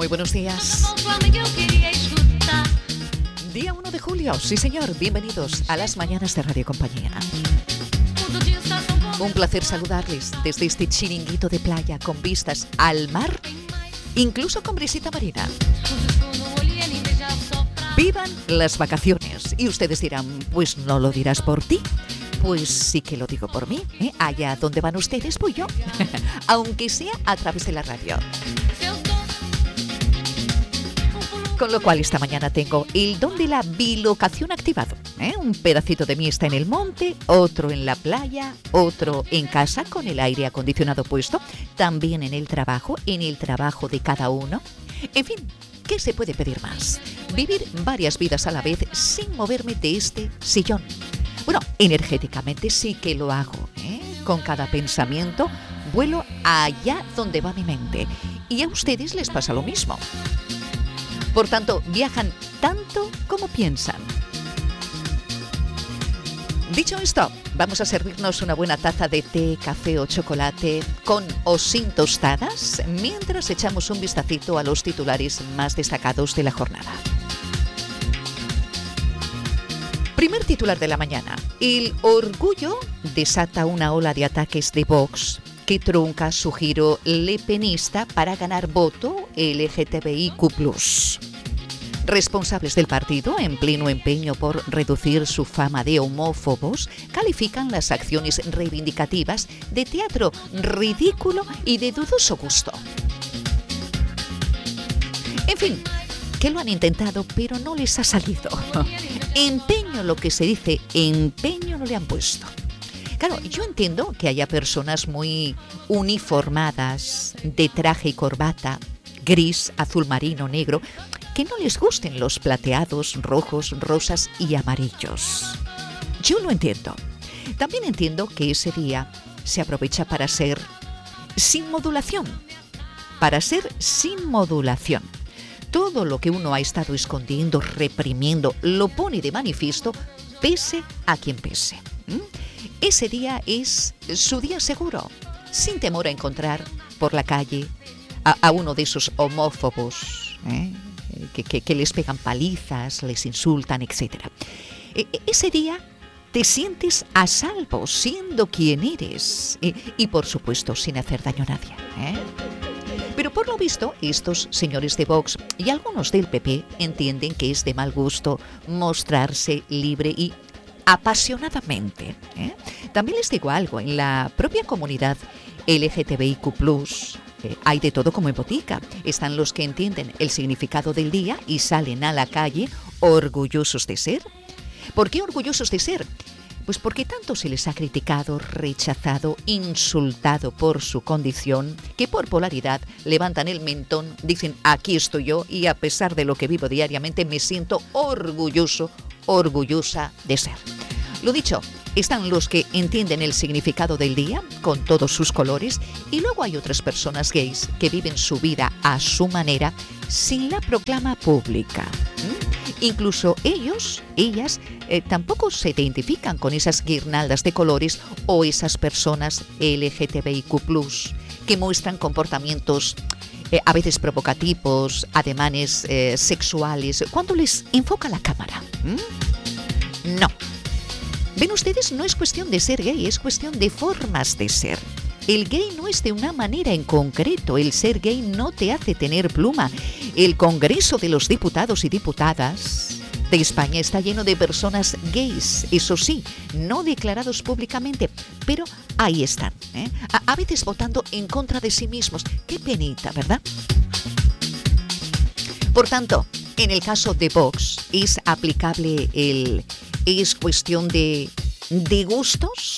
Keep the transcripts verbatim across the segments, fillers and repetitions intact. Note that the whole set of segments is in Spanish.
Muy buenos días. Día uno de julio, sí señor, bienvenidos a las mañanas de Radio Compañía. Un placer saludarles desde este chiringuito de playa con vistas al mar, incluso con brisita marina. Vivan las vacaciones. Y ustedes dirán, pues no lo dirás por ti. Pues sí que lo digo por mí, ¿eh? Allá donde van ustedes voy yo, aunque sea a través de la radio. Con lo cual esta mañana tengo el don de la bilocación activado, ¿eh? Un pedacito de mí está en el monte, otro en la playa, otro en casa con el aire acondicionado puesto, también en el trabajo, en el trabajo de cada uno. En fin, ¿qué se puede pedir más? Vivir varias vidas a la vez sin moverme de este sillón. Bueno, energéticamente sí que lo hago, ¿eh? Con cada pensamiento vuelo allá donde va mi mente. Y a ustedes les pasa lo mismo. Por tanto, viajan tanto como piensan. Dicho esto, vamos a servirnos una buena taza de té, café o chocolate con o sin tostadas, mientras echamos un vistacito a los titulares más destacados de la jornada. Primer titular de la mañana. El orgullo desata una ola de ataques de Vox que trunca su giro lepenista para ganar voto L G T B I Q plus. Responsables del partido, en pleno empeño por reducir su fama de homófobos, califican las acciones reivindicativas de teatro ridículo y de dudoso gusto. En fin, que lo han intentado, pero no les ha salido. Empeño, lo que se dice, empeño no le han puesto. Claro, yo entiendo que haya personas muy uniformadas, de traje y corbata, gris, azul marino, negro, que no les gusten los plateados, rojos, rosas y amarillos. Yo lo entiendo. También entiendo que ese día se aprovecha para ser sin modulación. Para ser sin modulación. Todo lo que uno ha estado escondiendo, reprimiendo, lo pone de manifiesto, pese a quien pese. ¿Mm? Ese día es su día seguro, sin temor a encontrar por la calle a, a uno de esos homófobos, ¿eh? que, que, que les pegan palizas, les insultan, etcétera. E, ese día te sientes a salvo siendo quien eres y, y por supuesto, sin hacer daño a nadie, ¿eh? Pero por lo visto, estos señores de Vox y algunos del P P entienden que es de mal gusto mostrarse libre y apasionadamente, ¿eh? También les digo algo, en la propia comunidad L G T B I Q plus, eh, hay de todo como en botica. Están los que entienden el significado del día y salen a la calle orgullosos de ser. ¿Por qué orgullosos de ser? Pues porque tanto se les ha criticado, rechazado, insultado por su condición, que por polaridad levantan el mentón, dicen aquí estoy yo y a pesar de lo que vivo diariamente me siento orgulloso, orgullosa de ser. Lo dicho, están los que entienden el significado del día con todos sus colores y luego hay otras personas gays que viven su vida a su manera sin la proclama pública. ¿Mm? Incluso ellos, ellas, eh, tampoco se identifican con esas guirnaldas de colores o esas personas L G T B I Q plus que muestran comportamientos eh, a veces provocativos, ademanes eh, sexuales, cuando les enfoca la cámara. ¿Mm? No. Ven ustedes, no es cuestión de ser gay, es cuestión de formas de ser. El gay no es de una manera en concreto, el ser gay no te hace tener pluma. El Congreso de los Diputados y Diputadas de España está lleno de personas gays, eso sí, no declarados públicamente, pero ahí están, ¿eh? a, a veces votando en contra de sí mismos. Qué penita, ¿verdad? Por tanto, en el caso de Vox, ¿es aplicable el... es cuestión de... de gustos?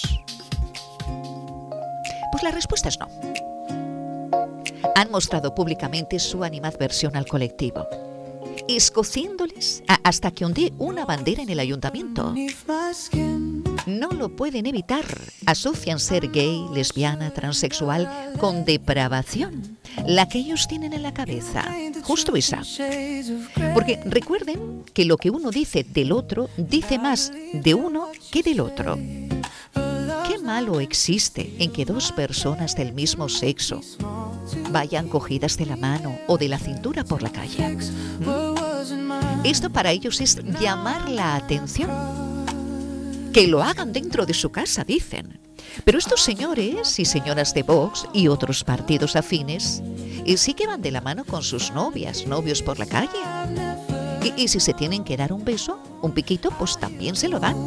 Pues la respuesta es no. Han mostrado públicamente su animadversión al colectivo, escociéndoles a, hasta que ondee una bandera en el ayuntamiento. No lo pueden evitar. Asocian ser gay, lesbiana, transexual con depravación, la que ellos tienen en la cabeza, justo esa. Porque recuerden que lo que uno dice del otro dice más de uno que del otro. ¿Qué malo existe en que dos personas del mismo sexo vayan cogidas de la mano o de la cintura por la calle. ¿Mm? Esto para ellos es llamar la atención. Que lo hagan dentro de su casa, dicen. Pero estos señores y señoras de Vox y otros partidos afines eh, sí que van de la mano con sus novias, novios por la calle. Y, y si se tienen que dar un beso, un piquito, pues también se lo dan.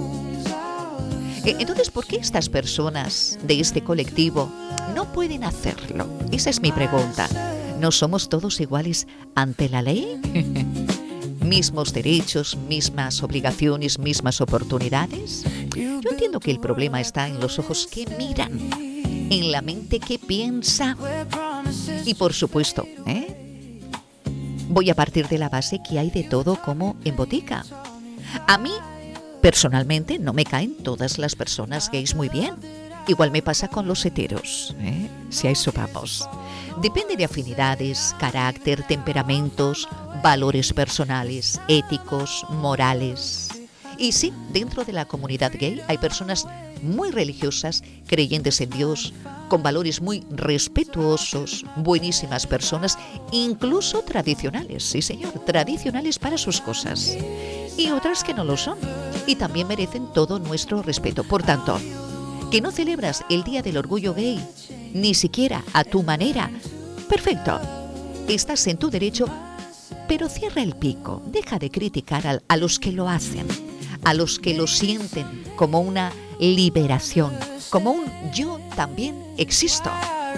Eh, entonces, ¿por qué estas personas de este colectivo no pueden hacerlo? Esa es mi pregunta. ¿No somos todos iguales ante la ley? ¿Mismos derechos, mismas obligaciones, mismas oportunidades? Yo entiendo que el problema está en los ojos que miran, en la mente que piensa. Y por supuesto, ¿eh? voy a partir de la base que hay de todo como en botica. A mí, personalmente, no me caen todas las personas gays muy bien. Igual me pasa con los heteros, ¿eh? si a eso vamos. Depende de afinidades, carácter, temperamentos, valores personales, éticos, morales. Y sí, dentro de la comunidad gay hay personas muy religiosas, creyentes en Dios, con valores muy respetuosos, buenísimas personas, incluso tradicionales, sí señor, tradicionales para sus cosas. Y otras que no lo son, y también merecen todo nuestro respeto. Por tanto, que no celebras el Día del Orgullo Gay, ni siquiera a tu manera, perfecto, estás en tu derecho, pero cierra el pico, deja de criticar a, a los que lo hacen, a los que lo sienten como una liberación, como un yo también existo.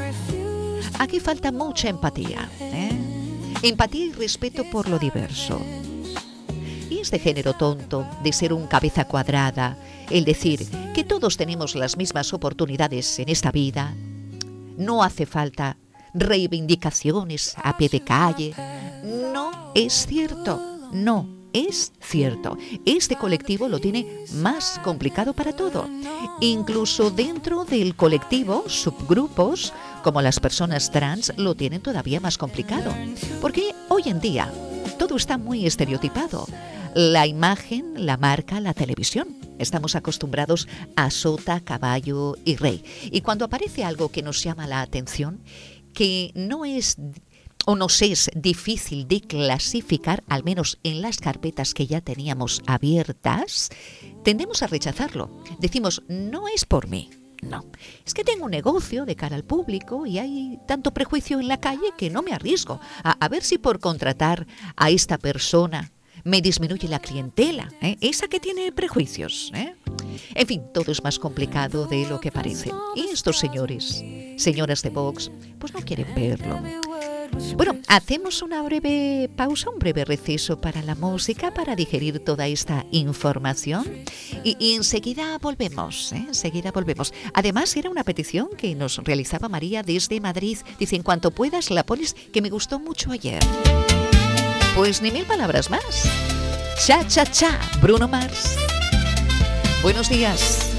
Aquí falta mucha empatía, ¿eh? Empatía y respeto por lo diverso. Y este género tonto de ser un cabeza cuadrada, el decir que todos tenemos las mismas oportunidades en esta vida, no hace falta reivindicaciones a pie de calle. No es cierto, no es cierto. Este colectivo lo tiene más complicado para todo. Incluso dentro del colectivo, subgrupos, como las personas trans, lo tienen todavía más complicado. Porque hoy en día todo está muy estereotipado. La imagen la marca la televisión. Estamos acostumbrados a sota, caballo y rey. Y cuando aparece algo que nos llama la atención, que no es o nos es difícil de clasificar, al menos en las carpetas que ya teníamos abiertas, tendemos a rechazarlo. Decimos, no es por mí. No, es que tengo un negocio de cara al público y hay tanto prejuicio en la calle que no me arriesgo a, a ver si por contratar a esta persona me disminuye la clientela, ¿eh? Esa que tiene prejuicios, ¿eh? En fin, todo es más complicado de lo que parece. Y estos señores, señoras de Vox, pues no quieren verlo. Bueno, hacemos una breve pausa, un breve receso para la música, para digerir toda esta información y, y enseguida volvemos, ¿eh? enseguida volvemos. Además, era una petición que nos realizaba María desde Madrid. Dice, en cuanto puedas la pones, que me gustó mucho ayer. Pues ni mil palabras más. Cha, cha, cha, Bruno Mars. Buenos días.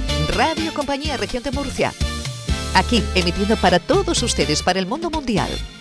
Radio Compañía, Región de Murcia. Aquí, emitiendo para todos ustedes, para el mundo mundial.